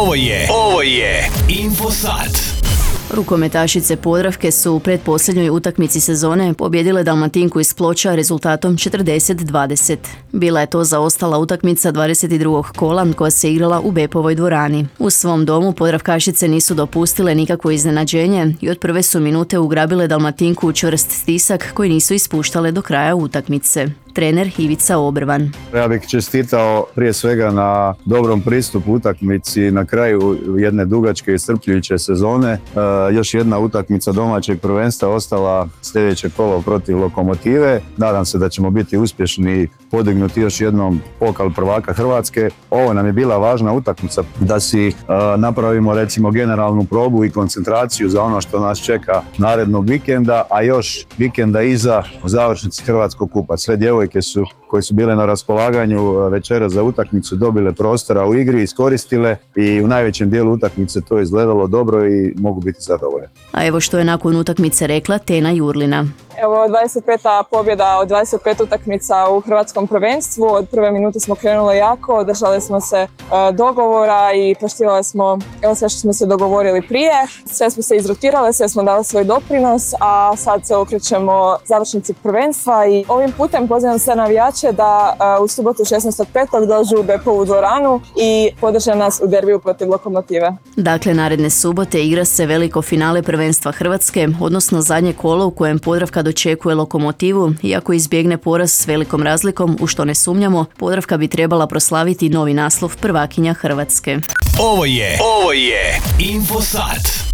Ovo je Infosat. Rukometašice Podravke su u pretposljednjoj utakmici sezone pobijedile Dalmatinku iz Ploča rezultatom 40-20. Bila je to zaostala utakmica 22. kola koja se igrala u Bepovoj dvorani. U svom domu Podravkašice nisu dopustile nikakvo iznenađenje i od prve su minute ugrabile Dalmatinku u čvrst stisak koji nisu ispuštale do kraja utakmice. Trener Ivica Obrvan. Ja bih čestitao prije svega na dobrom pristupu utakmici na kraju jedne dugačke i iscrpljujuće sezone. Još jedna utakmica domaćeg prvenstva ostala sljedeće kolo protiv Lokomotive. Nadam se da ćemo biti uspješni podignuti još jednom pokal prvaka Hrvatske. Ovo nam je bila važna utakmica da si napravimo recimo generalnu probu i koncentraciju za ono što nas čeka narednog vikenda, a još vikenda iza u završnici Hrvatskog kupa. Sve djevojke koje su bile na raspolaganju večera za utakmicu dobile prostora u igri, iskoristile i u najvećem dijelu utakmice to je izgledalo dobro i mogu biti zadovoljni. A evo što je nakon utakmice rekla Tena Jurlina. Evo 25. pobjeda od 25 utakmica u hrvatskom prvenstvu. Od prve minute smo krenuli jako, držali smo se dogovora i poštivali smo sve što smo se dogovorili prije. Sve smo se izrotirali, sve smo dali svoj doprinos, a sad se okrećemo završnici prvenstva i ovim putem pozivam sve navijače da u subotu 16.5. dođu u Bepovu dvoranu i podrže nas u derbiju protiv Lokomotive. Dakle, naredne subote igra se veliko finale prvenstva Hrvatske, odnosno zadnje kolo u kojem Podravka dočekuje Lokomotivu. Iako izbjegne poraz s velikom razlikom, u što ne sumnjamo, Podravka bi trebala proslaviti novi naslov prvakinja Hrvatske. Ovo je Infosat.